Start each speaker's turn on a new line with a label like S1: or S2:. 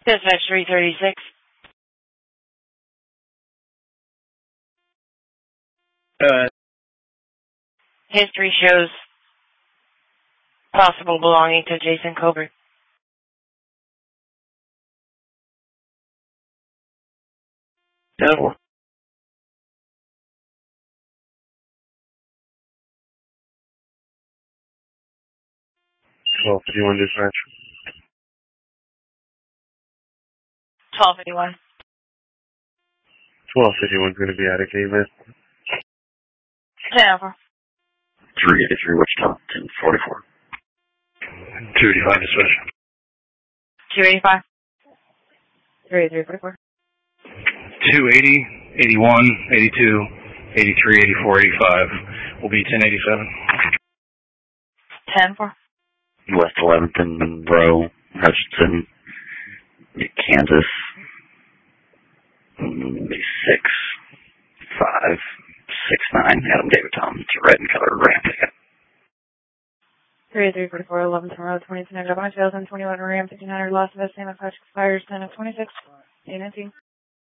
S1: Dispatch 336. History shows possible belonging to Jason Colbert.
S2: No. 1251 dispatch.
S1: 1251.
S2: 1251 is going to be out of KMS.
S1: 10-4.
S2: 383 Wichita, 1044. 285 dispatch.
S1: 285. 38344.
S3: 280, 81, 82, 83, 84, 85 will be 1087.
S1: 10-4.
S2: West 11th and Monroe, Hutchinson, Kansas, 6, 5, 6, 9, Adam David Tom. It's a red and colored Ram ticket.
S1: 38344, 11th Monroe, 2200, 2021 Ram, 1500, Las Vegas, same as expires 10 of 26, 18.